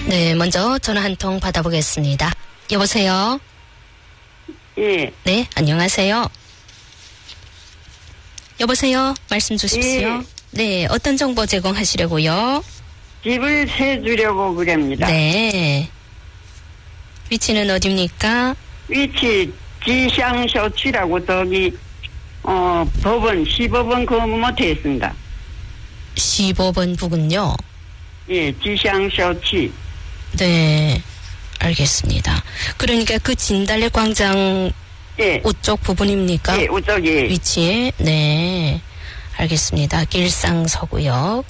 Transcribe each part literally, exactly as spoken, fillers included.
네, 먼저 전화 한 통 받아보겠습니다. 여보세요? 예. 네, 안녕하세요. 여보세요? 말씀 주십시오. 예. 네, 어떤 정보 제공하시려고요? 집을 세주려고 그럽니다. 네. 위치는 어디입니까? 위치 지샹셔치라고 저기 어 법원 시법원 근무못에 있습니다. 십오 번 부근요? 예, 지샹셔치. 네, 알겠습니다. 그러니까 그 진달래 광장 예. 우쪽 부분입니까? 예, 우쪽에. 위치에? 네, 알겠습니다. 길상서구역.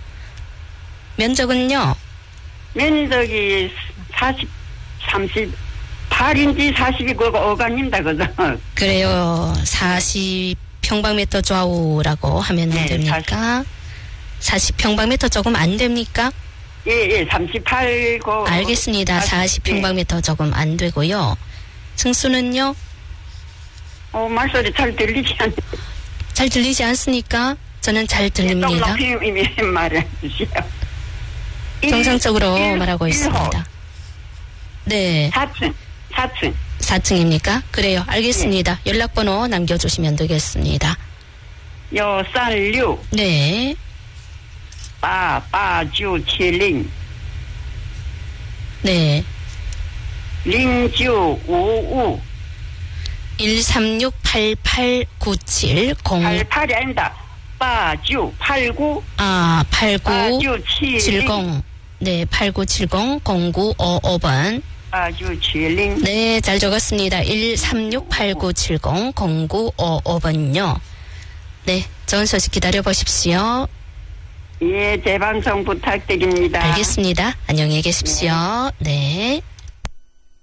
면적은요? 면적이 사십, 삼십팔 인치 사십이 그거 어간입니다, 그죠? 그래요. 사십 평방미터 좌우라고 하면 네, 됩니까? 사십 평방미터 조금 안 됩니까? 예, 예, 삼십팔 고. 알겠습니다. 사십 평방미터 조금 안 되고요. 층수는요? 어, 말소리 잘 들리지 않. 잘 들리지 않습니까? 저는 잘 들립니다. 좀 높이 말해 주시오. 정상적으로 일, 말하고 일 호. 있습니다. 네. 사 층, 사 층. 사 층입니까? 그래요. 알겠습니다. 네. 연락번호 남겨주시면 되겠습니다. 여산류, 네. 빠, 빠주, 칠링, 네. 링주, 우우, 일삼육 팔팔 구칠 공 팔팔이 아닙니다. 빠주, 팔구, 아, 팔구 빠주, 칠링, 칠공. 네, 팔구 칠공 공구오오 번. 빠주, 칠링. 네, 잘 적었습니다. 일삼육 팔구 칠공 공구오오 번요. 네, 좋은 소식 기다려 보십시오. 예, 재방송 부탁드립니다. 알겠습니다. 안녕히 계십시오. 네.